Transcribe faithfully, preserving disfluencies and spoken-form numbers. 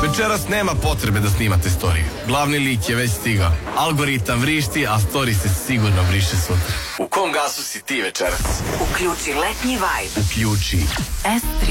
Večeras nema potrebe da snimate storiju. Glavni lik je već stigao. Algoritam vrišti, a story se sigurno vriše sutra. U kom gasu si ti večeras? Uključi letnji vibe. Uključi S tri.